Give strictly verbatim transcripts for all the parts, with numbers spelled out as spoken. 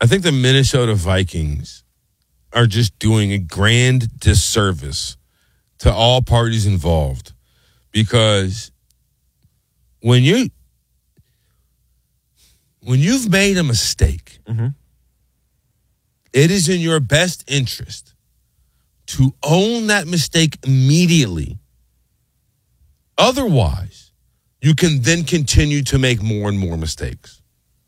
I think the Minnesota Vikings are just doing a grand disservice to all parties involved, because when you when you've made a mistake, mm-hmm. it is in your best interest to own that mistake immediately. Otherwise, you can then continue to make more and more mistakes.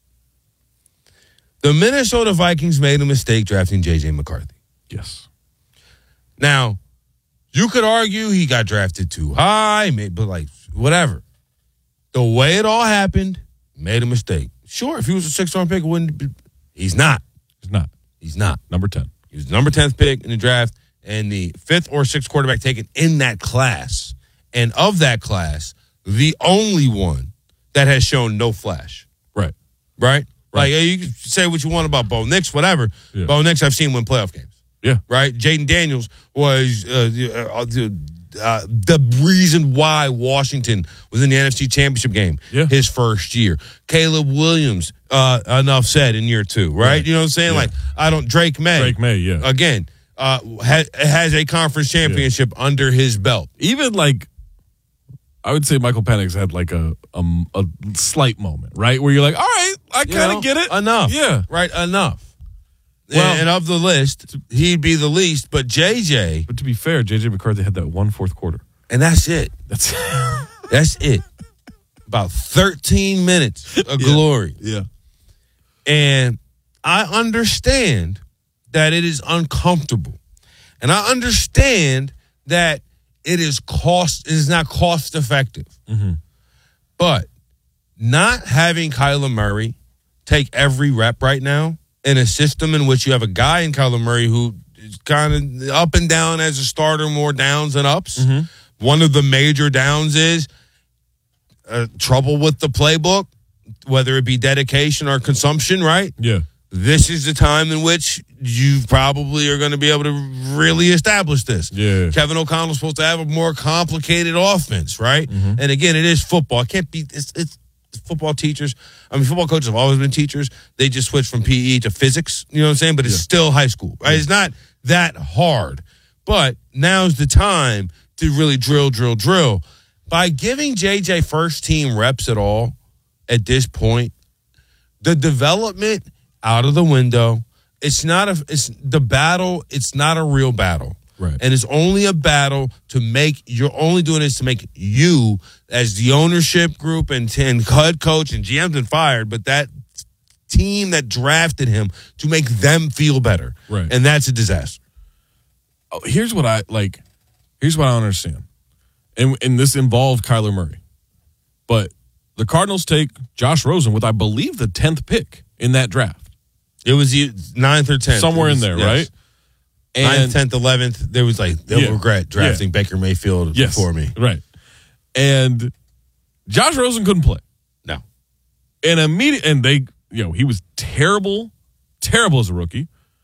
The Minnesota Vikings made a mistake drafting J J. McCarthy. Yes. Now, you could argue he got drafted too high, but like, whatever. The way it all happened, made a mistake. Sure, if he was a sixth-round pick, it wouldn't be. He's not. He's not. He's not. Number ten. He was the number tenth pick in the draft and the fifth or sixth quarterback taken in that class. And of that class, the only one that has shown no flash. Right. Right? Right. Like, you can say what you want about Bo Nix, whatever. Yeah. Bo Nix, I've seen win playoff games. Yeah. Right? Jaden Daniels was uh, uh, uh, the reason why Washington was in the N F C Championship game yeah. his first year. Caleb Williams, uh, enough said, in year two, right? right. You know what I'm saying? Yeah. Like, I don't, Drake May. Drake May, yeah. Again, uh, ha- has a conference championship yeah. under his belt. Even like, I would say Michael Penix had like a, a a slight moment, right? Where you're like, all right, I kind of get it. Enough. Yeah. Right, enough. Well, and, and of the list, he'd be the least, but J J. But to be fair, J J McCarthy had that one fourth quarter. And that's it. That's That's it. About thirteen minutes of yeah. glory. Yeah. And I understand that it is uncomfortable. And I understand that it is cost it is not cost effective. Mm-hmm. But not having Kyler Murray take every rep right now in a system in which you have a guy in Kyler Murray who is kind of up and down as a starter, more downs than ups. Mm-hmm. One of the major downs is uh, trouble with the playbook, whether it be dedication or consumption, right? Yeah. This is the time in which you probably are going to be able to really establish this. Yeah. Kevin O'Connell's supposed to have a more complicated offense, right? Mm-hmm. And again, it is football. It can't be, it's, it's football teachers. I mean, football coaches have always been teachers. They just switched from P E to physics, you know what I'm saying? But it's yeah. still high school, right? Yeah. It's not that hard. But now's the time to really drill, drill, drill. By giving J J first team reps at all at this point, the development out of the window. It's not a. It's the battle. It's not a real battle, right? And it's only a battle to make. You're only doing this to make you, as the ownership group and, and head coach and G M's been fired, but that team that drafted him, to make them feel better, right? And that's a disaster. Oh, here's what I like. Here's what I don't understand, and and this involved Kyler Murray, but the Cardinals take Josh Rosen with, I believe, the tenth pick in that draft. It was ninth or tenth. Somewhere was, in there, yes. right? And ninth, tenth, eleventh. There was like, they'll yeah, regret drafting yeah. Baker Mayfield yes, before me. Right. And Josh Rosen couldn't play. No. And immediate, and they, you know, he was terrible, terrible as a rookie.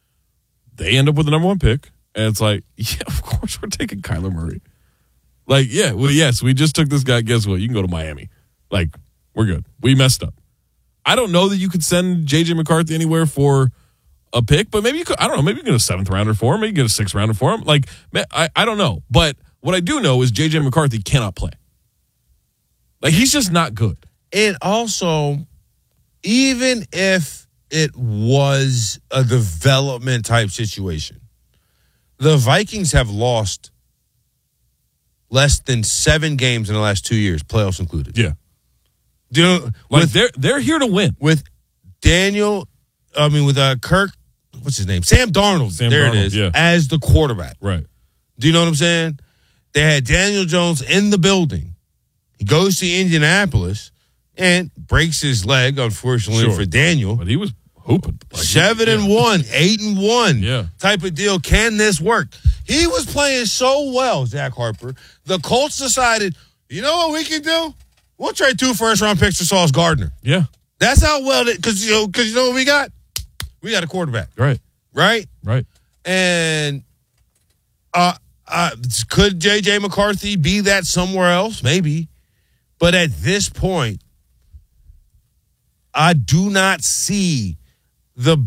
They end up with the number one pick. And it's like, yeah, of course we're taking Kyler Murray. Like, yeah, well, yes, we just took this guy. Guess what? You can go to Miami. Like, we're good. We messed up. I don't know that you could send J J McCarthy anywhere for a pick, but maybe you could. I don't know. Maybe you get a seventh rounder for him. Maybe you get a sixth rounder for him. Like, I, I don't know. But what I do know is J J McCarthy cannot play. Like, he's just not good. And also, even if it was a development type situation, the Vikings have lost less than seven games in the last two years, playoffs included. Yeah. Do you know, like with, they're they're here to win. With Daniel, I mean with uh, Kirk, what's his name? Sam Darnold. Sam there Darnold, it is. Yeah. As the quarterback. Right. Do you know what I'm saying? They had Daniel Jones in the building. He goes to Indianapolis and breaks his leg, unfortunately sure. for Daniel. But he was hooping. Like Seven he, and yeah. one, eight and one yeah. type of deal. Can this work? He was playing so well, Zach Harper. The Colts decided, you know what we can do? We'll trade two first-round picks for Sauce Gardner. Yeah. That's how well it, because you know, because you know what we got? We got a quarterback. Right. Right? Right. And uh, uh, could J J McCarthy be that somewhere else? Maybe. But at this point, I do not see the